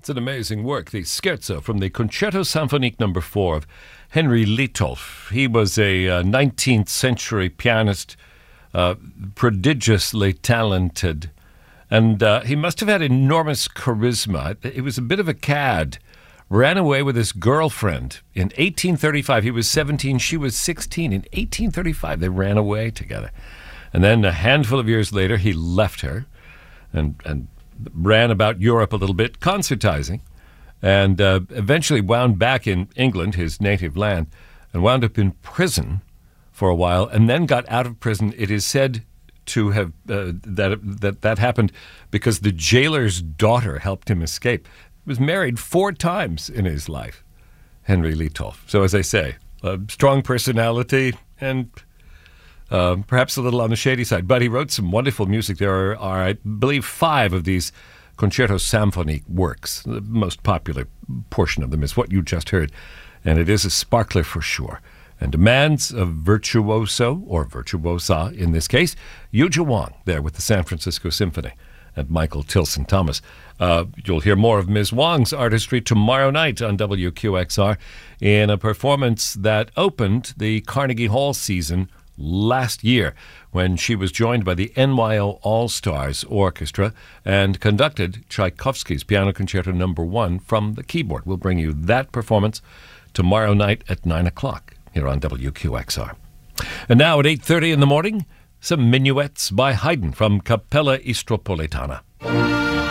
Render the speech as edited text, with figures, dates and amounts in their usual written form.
It's an amazing work, the Scherzo from the Concerto Symphonique No. 4 of Henry Liedtolf. He was a 19th century pianist, prodigiously talented, and he must have had enormous charisma. He was a bit of a cad. Ran away with his girlfriend in 1835. He was 17, she was 16. In 1835, they ran away together. And then a handful of years later, he left her and ran about Europe a little bit, concertizing, and eventually wound back in England, his native land, and wound up in prison for a while, and then got out of prison. It is said to have that happened because the jailer's daughter helped him escape. He was married 4 times in his life, Henry Liedtolf. So as I say, a strong personality and perhaps a little on the shady side. But he wrote some wonderful music. There are, I believe, 5 of these Concerto Symphonique works. The most popular portion of them is what you just heard. And it is a sparkler for sure. And demands a virtuoso, or virtuosa in this case, Yuja Wang, there with the San Francisco Symphony, and Michael Tilson Thomas. You'll hear more of Ms. Wang's artistry tomorrow night on WQXR in a performance that opened the Carnegie Hall season last year when she was joined by the NYO All-Stars Orchestra and conducted Tchaikovsky's Piano Concerto No. 1 from the keyboard. We'll bring you that performance tomorrow night at 9 o'clock here on WQXR. And now at 8:30 in the morning, some minuets by Haydn from Capella Istropolitana.